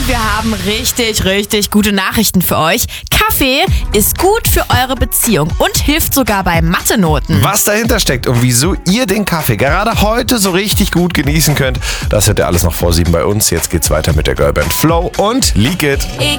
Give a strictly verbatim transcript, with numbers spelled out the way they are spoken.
Und wir haben richtig, richtig gute Nachrichten für euch. Kaffee ist gut für eure Beziehung und hilft sogar bei Mathe-Noten. Was dahinter steckt und wieso ihr den Kaffee gerade heute so richtig gut genießen könnt, das hört ihr alles noch vor sieben bei uns. Jetzt geht's weiter mit der Girlband Flow und Leak It.